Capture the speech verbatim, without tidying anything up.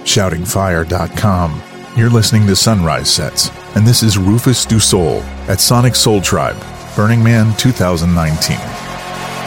shouting fire dot com. You're listening to Sunrise Sets, and this is Rufus Du Sol at Sonic Soul Tribe, Burning Man two thousand nineteen.